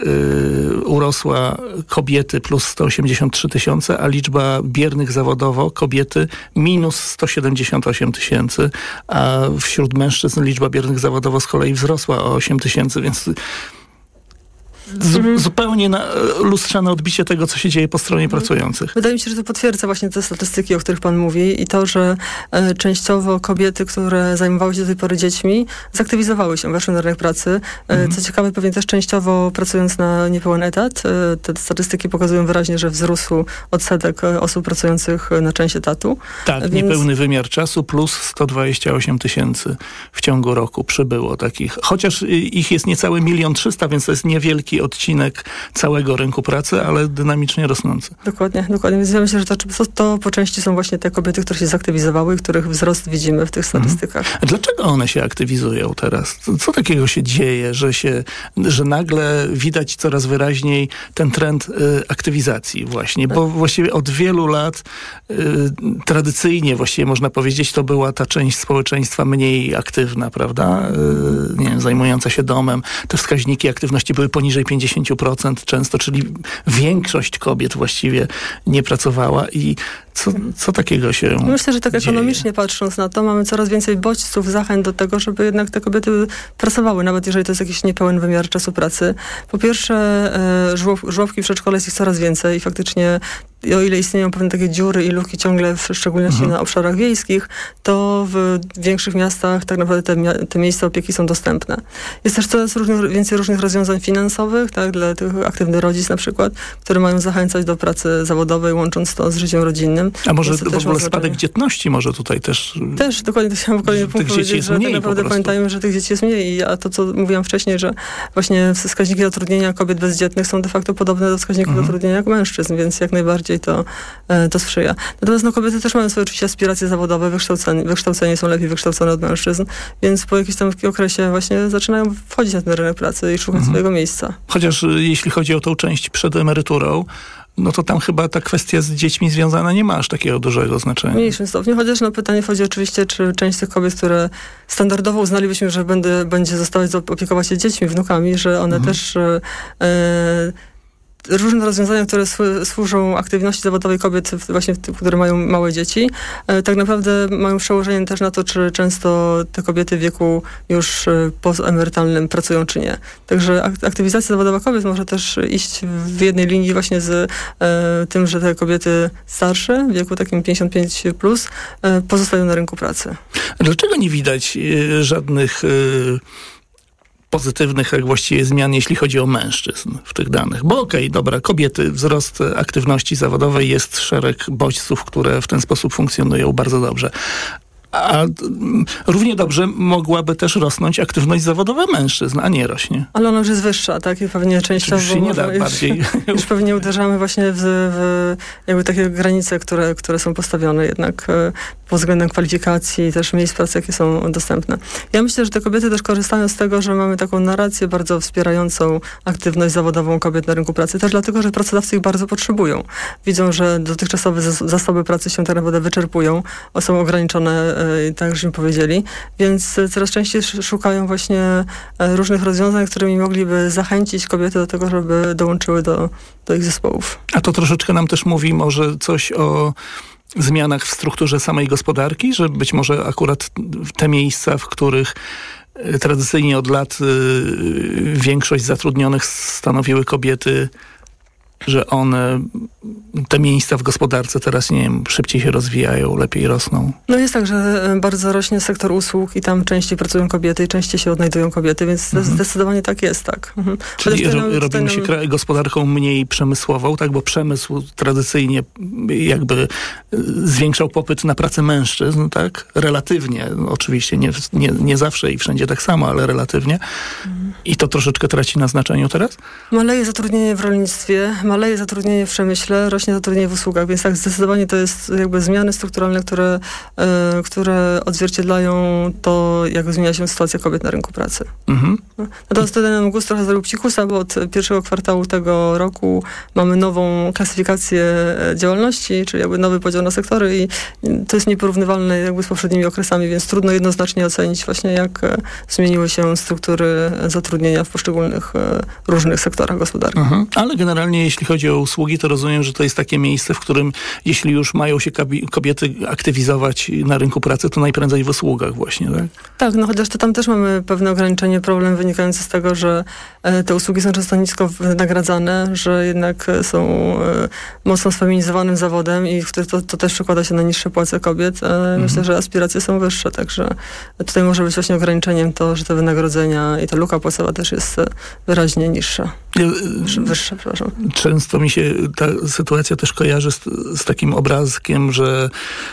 urosła kobiety plus 183 tysiące, a liczba biernych zawodowo kobiety minus 178 tysięcy, a wśród mężczyzn liczba biernych zawodowo z kolei wzrosła o 8 tysięcy, więc zupełnie lustrzane odbicie tego, co się dzieje po stronie pracujących. Wydaje mi się, że to potwierdza właśnie te statystyki, o których pan mówi i to, że częściowo kobiety, które zajmowały się do tej pory dziećmi, zaktywizowały się, weszły na rynek pracy. Co ciekawe, pewnie też częściowo pracując na niepełen etat. Te statystyki pokazują wyraźnie, że wzrósł odsetek osób pracujących na część etatu. Tak, więc... niepełny wymiar czasu plus 128 000 w ciągu roku przybyło takich. Chociaż ich jest niecałe 1 300 000, więc to jest niewielki odcinek całego rynku pracy, ale dynamicznie rosnący. Dokładnie. Więc ja myślę, że to po części są właśnie te kobiety, które się zaktywizowały i których wzrost widzimy w tych statystykach. Dlaczego one się aktywizują teraz? Co takiego się dzieje, że nagle widać coraz wyraźniej ten trend aktywizacji właśnie? Bo właściwie od wielu lat tradycyjnie właściwie można powiedzieć, to była ta część społeczeństwa mniej aktywna, prawda? Nie wiem, zajmująca się domem. Te wskaźniki aktywności były poniżej 50% często, czyli większość kobiet właściwie nie pracowała i co takiego się Myślę, że tak dzieje? Ekonomicznie patrząc na to, mamy coraz więcej bodźców, zachęt do tego, żeby jednak te kobiety pracowały, nawet jeżeli to jest jakiś niepełen wymiar czasu pracy. Po pierwsze, żłobki w przedszkole jest ich coraz więcej i faktycznie o ile istnieją pewne takie dziury i luki ciągle, w szczególności na obszarach wiejskich, to w większych miastach tak naprawdę te miejsca opieki są dostępne. Jest też coraz więcej różnych rozwiązań finansowych, tak, dla tych aktywnych rodzic na przykład, które mają zachęcać do pracy zawodowej, łącząc to z życiem rodzinnym. A może w ogóle spadek dzietności może tutaj też... Też, dokładnie, to chciałam kolejny punkt powiedzieć, że tak naprawdę pamiętajmy, że tych dzieci jest mniej, a to, co mówiłam wcześniej, że właśnie wskaźniki zatrudnienia kobiet bezdzietnych są de facto podobne do wskaźników zatrudnienia mężczyzn, więc jak najbardziej to sprzyja. Natomiast kobiety też mają swoje oczywiście aspiracje zawodowe, wykształcenie są lepiej wykształcone od mężczyzn, więc po jakimś tam okresie właśnie zaczynają wchodzić na ten rynek pracy i szukać swojego miejsca. Chociaż jeśli chodzi o tą część przed emeryturą, no to tam chyba ta kwestia z dziećmi związana nie ma aż takiego dużego znaczenia. W mniejszym stopniu, chociaż pytanie wchodzi oczywiście, czy część tych kobiet, które standardowo uznalibyśmy, że będzie zostawać opiekować się dziećmi, wnukami, że one też... różne rozwiązania, które służą aktywności zawodowej kobiet, właśnie które mają małe dzieci, tak naprawdę mają przełożenie też na to, czy często te kobiety w wieku już postemerytalnym pracują, czy nie. Także aktywizacja zawodowa kobiet może też iść w jednej linii właśnie z tym, że te kobiety starsze, w wieku takim 55+, pozostają na rynku pracy. Dlaczego nie widać żadnych pozytywnych jak właściwie zmian, jeśli chodzi o mężczyzn w tych danych? Bo dobra, kobiety, wzrost aktywności zawodowej, jest szereg bodźców, które w ten sposób funkcjonują bardzo dobrze. A równie dobrze mogłaby też rosnąć aktywność zawodowa mężczyzn, a nie rośnie. Ale ona już jest wyższa, tak? I pewnie częściowo się nie da bardziej. Już pewnie uderzamy właśnie w jakby takie granice, które są postawione jednak pod względem kwalifikacji, też miejsc pracy, jakie są dostępne. Ja myślę, że te kobiety też korzystają z tego, że mamy taką narrację bardzo wspierającą aktywność zawodową kobiet na rynku pracy, też dlatego, że pracodawcy ich bardzo potrzebują. Widzą, że dotychczasowe zasoby pracy się tak naprawdę wyczerpują, są ograniczone, tak żeśmy powiedzieli, więc coraz częściej szukają właśnie różnych rozwiązań, którymi mogliby zachęcić kobiety do tego, żeby dołączyły do ich zespołów. A to troszeczkę nam też mówi może coś o zmianach w strukturze samej gospodarki, że być może akurat te miejsca, w których tradycyjnie od lat większość zatrudnionych stanowiły kobiety, że one, te miejsca w gospodarce teraz, nie wiem, szybciej się rozwijają, lepiej rosną. No jest tak, że bardzo rośnie sektor usług i tam częściej pracują kobiety i częściej się odnajdują kobiety, więc zdecydowanie tak jest, tak. Czyli robimy się gospodarką mniej przemysłową, tak, bo przemysł tradycyjnie jakby zwiększał popyt na pracę mężczyzn, tak, relatywnie, oczywiście nie zawsze i wszędzie tak samo, ale relatywnie. I to troszeczkę traci na znaczeniu teraz? Maleje zatrudnienie w rolnictwie, maleje zatrudnienie w przemyśle, rośnie zatrudnienie w usługach, więc tak zdecydowanie to jest jakby zmiany strukturalne, które odzwierciedlają to, jak zmienia się sytuacja kobiet na rynku pracy. Natomiast wtedy nam GUS trochę zrobił psikusa, bo od pierwszego kwartału tego roku mamy nową klasyfikację działalności, czyli jakby nowy podział na sektory i to jest nieporównywalne jakby z poprzednimi okresami, więc trudno jednoznacznie ocenić właśnie, jak zmieniły się struktury zatrudnienia w poszczególnych różnych sektorach gospodarki. Ale generalnie jeśli jeśli chodzi o usługi, to rozumiem, że to jest takie miejsce, w którym jeśli już mają się kobiety aktywizować na rynku pracy, to najprędzej w usługach właśnie, tak? Tak, no chociaż to tam też mamy pewne ograniczenie, problem wynikający z tego, że te usługi są często nisko wynagradzane, że jednak są mocno sfeminizowanym zawodem i to też przekłada się na niższe płace kobiet. Myślę, że aspiracje są wyższe, także tutaj może być właśnie ograniczeniem to, że te wynagrodzenia i ta luka płacowa też jest wyraźnie niższa. Wyższa, przepraszam. Często mi się ta sytuacja też kojarzy z takim obrazkiem, że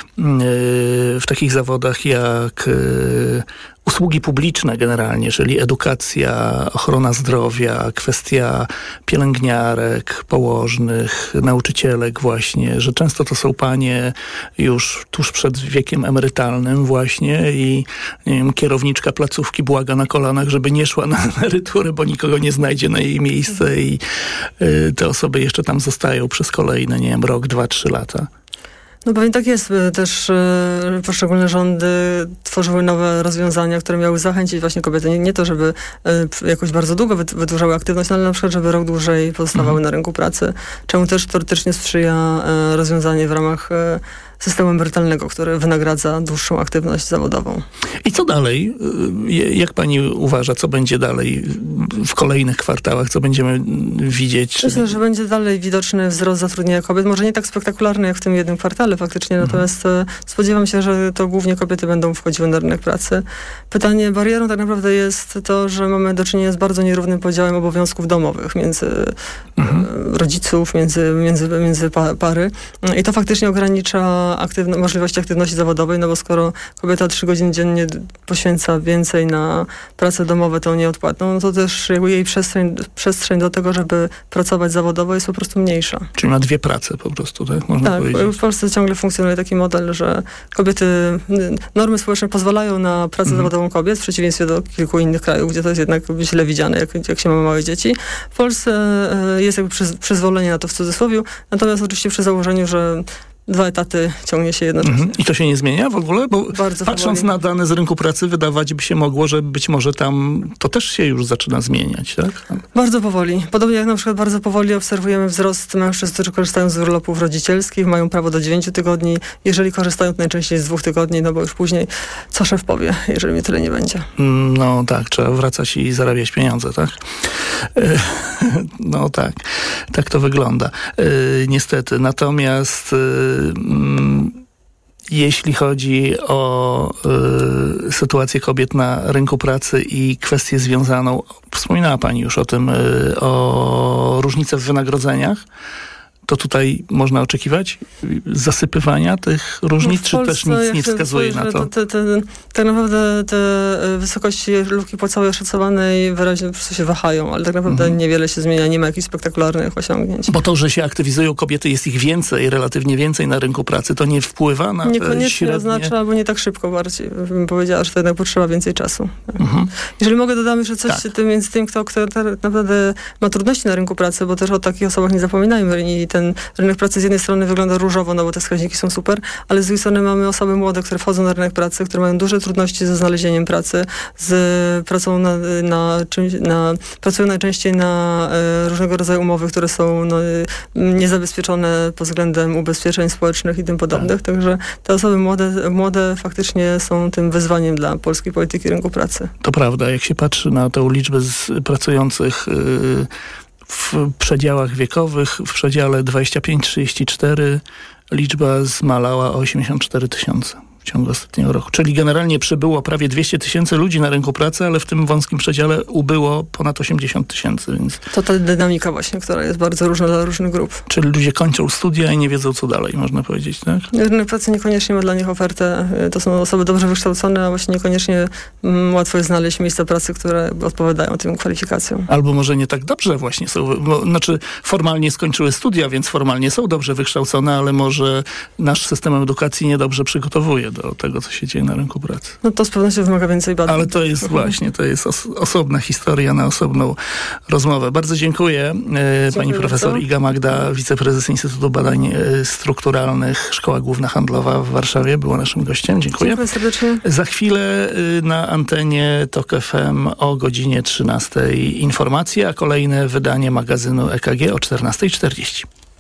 w takich zawodach jak usługi publiczne generalnie, czyli edukacja, ochrona zdrowia, kwestia pielęgniarek, położnych, nauczycielek właśnie, że często to są panie już tuż przed wiekiem emerytalnym właśnie i nie wiem, kierowniczka placówki błaga na kolanach, żeby nie szła na emeryturę, bo nikogo nie znajdzie na jej miejsce i te osoby jeszcze tam zostają przez kolejne, nie wiem, rok, 2, 3 lata. No pewnie tak jest. Też poszczególne rządy tworzyły nowe rozwiązania, które miały zachęcić właśnie kobiety. Nie to, żeby jakoś bardzo długo wydłużały aktywność, ale na przykład, żeby rok dłużej pozostawały na rynku pracy. Czemu też teoretycznie sprzyja rozwiązanie w ramach systemu emerytalnego, który wynagradza dłuższą aktywność zawodową. I co dalej? Jak pani uważa, co będzie dalej w kolejnych kwartałach? Co będziemy widzieć? Myślę, że będzie dalej widoczny wzrost zatrudnienia kobiet. Może nie tak spektakularny jak w tym jednym kwartale faktycznie, natomiast spodziewam się, że to głównie kobiety będą wchodziły na rynek pracy. Pytanie, barierą tak naprawdę jest to, że mamy do czynienia z bardzo nierównym podziałem obowiązków domowych między rodziców, między pary. I to faktycznie ogranicza możliwości aktywności zawodowej, no bo skoro kobieta 3 godziny dziennie poświęca więcej na pracę domową, tą nieodpłatną, no to też jakby jej przestrzeń do tego, żeby pracować zawodowo jest po prostu mniejsza. Czyli ma 2 prace po prostu, tak? Można powiedzieć. W Polsce ciągle funkcjonuje taki model, że normy społeczne pozwalają na pracę zawodową kobiet, w przeciwieństwie do kilku innych krajów, gdzie to jest jednak źle widziane, jak się ma małe dzieci. W Polsce jest jakby przyzwolenie na to w cudzysłowie, natomiast oczywiście przy założeniu, że 2 etaty ciągnie się jednocześnie. I to się nie zmienia w ogóle? Bo bardzo patrząc powoli na dane z rynku pracy, wydawać by się mogło, że być może tam to też się już zaczyna zmieniać, tak? Bardzo powoli. Podobnie jak na przykład bardzo powoli obserwujemy wzrost mężczyzn, którzy korzystają z urlopów rodzicielskich, mają prawo do 9 tygodni. Jeżeli korzystają, to najczęściej z 2 tygodni, no bo już później co szef powie, jeżeli mnie tyle nie będzie. No tak, trzeba wracać i zarabiać pieniądze, tak? No tak. Tak to wygląda. Niestety. Natomiast jeśli chodzi o sytuację kobiet na rynku pracy i kwestię związaną, wspominała pani już o tym, o różnice w wynagrodzeniach, to tutaj można oczekiwać zasypywania tych różnic, czy też nic nie wskazuje na to? Tak naprawdę te wysokości luki płacowej oszacowanej wyraźnie po prostu się wahają, ale tak naprawdę niewiele się zmienia, nie ma jakichś spektakularnych osiągnięć. Bo to, że się aktywizują kobiety, jest ich więcej, relatywnie więcej na rynku pracy, to nie wpływa na niekoniecznie średnie... oznacza, albo nie tak szybko bardziej. Bym powiedziała, że to jednak potrzeba więcej czasu. Jeżeli mogę, dodam jeszcze coś między tym, kto tak naprawdę ma trudności na rynku pracy, bo też o takich osobach nie zapominajmy i ten rynek pracy z jednej strony wygląda różowo, no bo te wskaźniki są super, ale z drugiej strony mamy osoby młode, które wchodzą na rynek pracy, które mają duże trudności ze znalezieniem pracy, z pracą pracują najczęściej na różnego rodzaju umowy, które są niezabezpieczone pod względem ubezpieczeń społecznych i tym podobnych. Także te osoby młode faktycznie są tym wyzwaniem dla polskiej polityki rynku pracy. To prawda, jak się patrzy na tę liczbę pracujących w przedziałach wiekowych, w przedziale 25-34 liczba zmalała o 84 000 w ciągu ostatniego roku. Czyli generalnie przybyło prawie 200 000 ludzi na rynku pracy, ale w tym wąskim przedziale ubyło ponad 80 000. Więc... To ta dynamika właśnie, która jest bardzo różna dla różnych grup. Czyli ludzie kończą studia i nie wiedzą, co dalej, można powiedzieć, tak? Rynek pracy niekoniecznie ma dla nich ofertę. To są osoby dobrze wykształcone, a właśnie niekoniecznie łatwo jest znaleźć miejsca pracy, które odpowiadają tym kwalifikacjom. Albo może nie tak dobrze właśnie są. Znaczy formalnie skończyły studia, więc formalnie są dobrze wykształcone, ale może nasz system edukacji niedobrze przygotowuje do tego, co się dzieje na rynku pracy. No to z pewnością wymaga więcej badań. Ale to jest właśnie, to jest osobna historia na osobną rozmowę. Bardzo dziękuję. Pani profesor Iga Magda, wiceprezes Instytutu Badań Strukturalnych, Szkoła Główna Handlowa w Warszawie, była naszym gościem. Dziękuję. Dziękuję serdecznie. Za chwilę na antenie TOK FM o godzinie 13 informacje, a kolejne wydanie magazynu EKG o 14:40.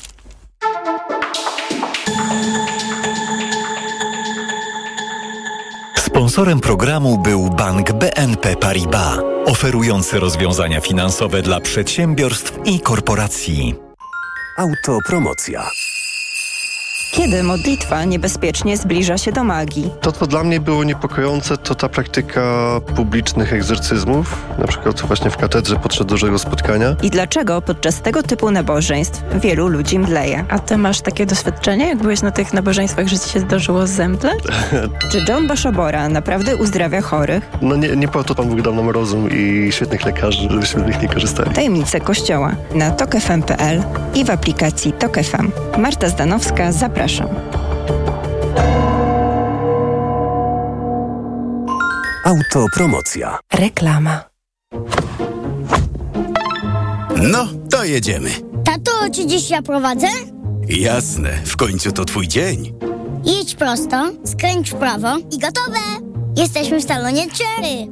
Sponsorem programu był bank BNP Paribas, oferujący rozwiązania finansowe dla przedsiębiorstw i korporacji. Autopromocja. Kiedy modlitwa niebezpiecznie zbliża się do magii? To, co dla mnie było niepokojące, to ta praktyka publicznych egzorcyzmów, na przykład właśnie w katedrze podczas dużego spotkania. I dlaczego podczas tego typu nabożeństw wielu ludzi mdleje? A ty masz takie doświadczenie, jak byłeś na tych nabożeństwach, że ci się zdarzyło zemdleć? Czy John Bashobora naprawdę uzdrawia chorych? No nie po to Pan Bóg dał nam rozum i świetnych lekarzy, żebyśmy z nich nie korzystali. Tajemnice Kościoła na tokfm.pl i w aplikacji Tok FM. Marta Zdanowska, zapraszam. Autopromocja. Reklama. No, to jedziemy. Tato, czy dziś ja prowadzę? Jasne, w końcu to twój dzień. Jedź prosto, skręć w prawo i gotowe! Jesteśmy w salonie Cherry.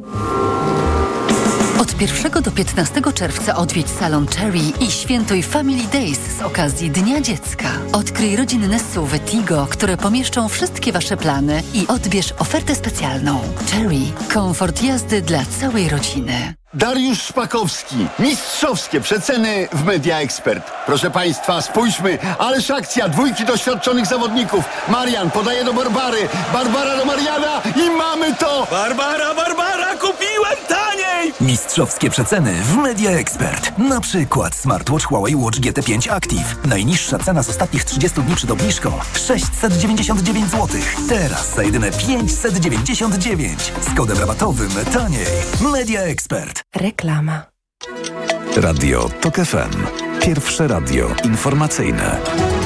Od 1 do 15 czerwca odwiedź salon Cherry i świętuj Family Days z okazji Dnia Dziecka. Odkryj rodzinne SUV-y Tigo, które pomieszczą wszystkie Wasze plany i odbierz ofertę specjalną. Cherry. Komfort jazdy dla całej rodziny. Dariusz Szpakowski. Mistrzowskie przeceny w Media Expert. Proszę Państwa, spójrzmy. Ależ akcja. 2 doświadczonych zawodników. Marian podaje do Barbary. Barbara do Mariana i mamy to! Barbara, kupiłem taniej! Mistrzowskie przeceny w Media Expert. Na przykład smartwatch Huawei Watch GT5 Active. Najniższa cena z ostatnich 30 dni przed obniżką 699 zł. Teraz za jedyne 599. Z kodem rabatowym taniej. Media Expert. Reklama. Radio TOK FM. Pierwsze radio informacyjne.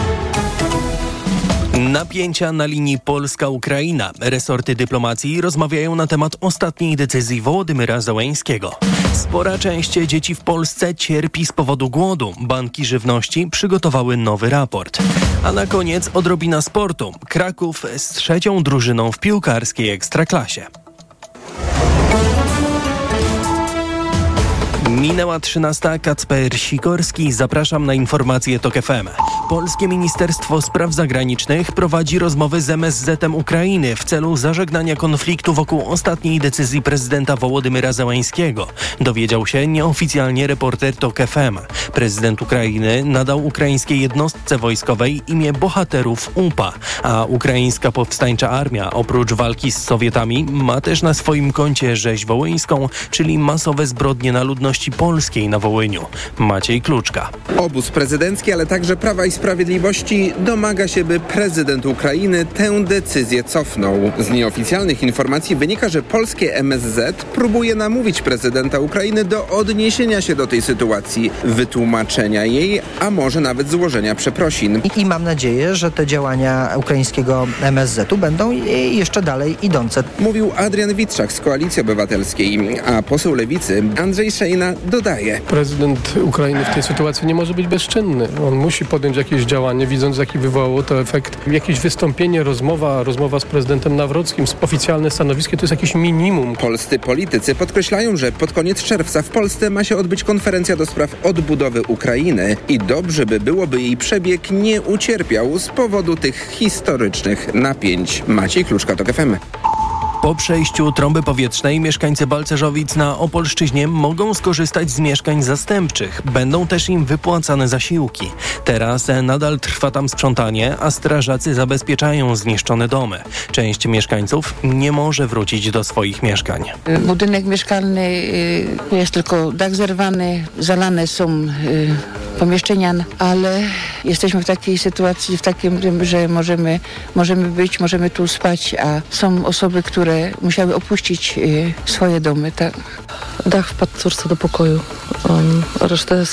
Napięcia na linii Polska-Ukraina. Resorty dyplomacji rozmawiają na temat ostatniej decyzji Wołodymyra Zełenskiego. Spora część dzieci w Polsce cierpi z powodu głodu. Banki żywności przygotowały nowy raport. A na koniec odrobina sportu. Kraków z 3. drużyną w piłkarskiej Ekstraklasie. Minęła 13. Kacper Sikorski. Zapraszam na informacje TOK FM. Polskie Ministerstwo Spraw Zagranicznych prowadzi rozmowy z MSZ-em Ukrainy w celu zażegnania konfliktu wokół ostatniej decyzji prezydenta Wołodymyra Zełenskiego. Dowiedział się nieoficjalnie reporter TOK FM. Prezydent Ukrainy nadał ukraińskiej jednostce wojskowej imię bohaterów UPA, a ukraińska powstańcza armia oprócz walki z Sowietami ma też na swoim koncie rzeź wołyńską, czyli masowe zbrodnie na ludności polskiej na Wołyniu. Maciej Kluczka. Obóz prezydencki, ale także Prawa i Sprawiedliwości domaga się, by prezydent Ukrainy tę decyzję cofnął. Z nieoficjalnych informacji wynika, że polskie MSZ próbuje namówić prezydenta Ukrainy do odniesienia się do tej sytuacji, wytłumaczenia jej, a może nawet złożenia przeprosin. I mam nadzieję, że te działania ukraińskiego MSZ-u będą jeszcze dalej idące. Mówił Adrian Witczak z Koalicji Obywatelskiej, a poseł Lewicy Andrzej Szejna dodaje. Prezydent Ukrainy w tej sytuacji nie może być bezczynny. On musi podjąć jakieś działanie, widząc jaki wywołało to efekt. Jakieś wystąpienie, rozmowa z prezydentem Nawrockim, oficjalne stanowisko, to jest jakieś minimum. Polscy politycy podkreślają, że pod koniec czerwca w Polsce ma się odbyć konferencja do spraw odbudowy Ukrainy i dobrze by było, by jej przebieg nie ucierpiał z powodu tych historycznych napięć. Maciej Kluczka, TOK FM. Po przejściu trąby powietrznej mieszkańcy Balcerzowic na Opolszczyźnie mogą skorzystać z mieszkań zastępczych. Będą też im wypłacane zasiłki. Teraz nadal trwa tam sprzątanie, a strażacy zabezpieczają zniszczone domy. Część mieszkańców nie może wrócić do swoich mieszkań. Budynek mieszkalny jest tylko dach zerwany, zalane są pomieszczenia, ale jesteśmy w takiej sytuacji, że możemy tu spać, a są osoby, które musiały opuścić swoje domy. Tak. Dach wpadł córce do pokoju. Resztę